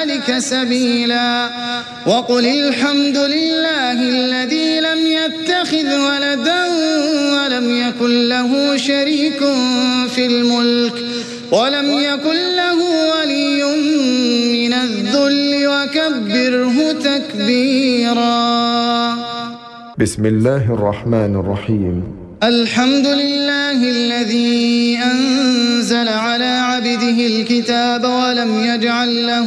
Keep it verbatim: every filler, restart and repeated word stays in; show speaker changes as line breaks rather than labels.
ذلك سبيلا وقل الحمد لله الذي لم يتخذ ولدا ولم يكن له شريك في الملك ولم يكن له ولي من الذل وكبره تكبيرا.
بسم الله الرحمن الرحيم.
الحمد لله الذي أنزل على عبده الكتاب ولم يجعل له